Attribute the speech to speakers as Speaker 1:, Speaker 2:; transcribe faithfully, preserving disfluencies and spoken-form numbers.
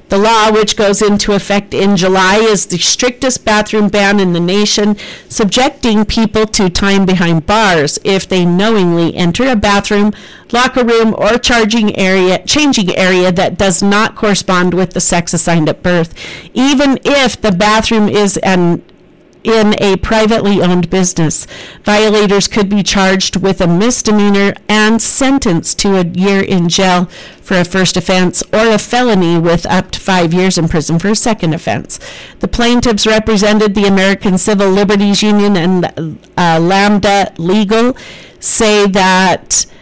Speaker 1: The law, which goes into effect in July, is the strictest bathroom ban in the nation, subjecting people to time behind bars if they knowingly enter a bathroom, locker room, or charging area, changing area that does not correspond with the sex assigned at birth, even if the bathroom is an in a privately owned business. Violators could be charged with a misdemeanor and sentenced to a year in jail for a first offense, or a felony with up to five years in prison for a second offense. The plaintiffs represented the American Civil Liberties Union and uh, Lambda Legal say that